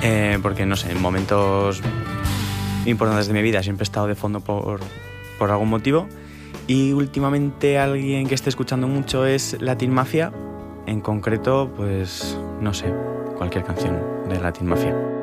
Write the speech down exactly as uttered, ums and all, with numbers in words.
eh, porque no sé, en momentos importantes de mi vida siempre he estado de fondo por, por algún motivo. Y últimamente alguien que esté escuchando mucho es Latin Mafia. En concreto, pues no sé, cualquier canción de Latin Mafia.